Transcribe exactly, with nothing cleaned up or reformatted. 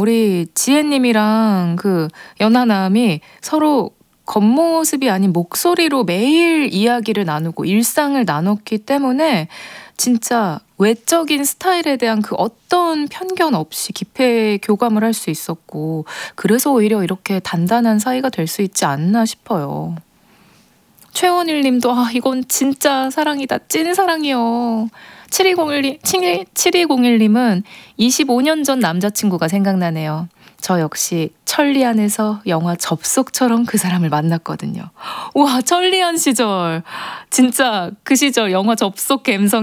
우리 지혜님이랑 그 연하남이 서로 겉모습이 아닌 목소리로 매일 이야기를 나누고 일상을 나눴기 때문에 진짜 외적인 스타일에 대한 그 어떤 편견 없이 깊이 교감을 할 수 있었고, 그래서 오히려 이렇게 단단한 사이가 될 수 있지 않나 싶어요. 최원일 님도 아 이건 진짜 사랑이다. 찐 사랑이요. 칠이공일, 칠이공일 님은 이십오 년 전 남자친구가 생각나네요. 저 역시 천리안에서 영화 접속처럼 그 사람을 만났거든요. 우와, 천리안 시절. 진짜 그 시절 영화 접속 감성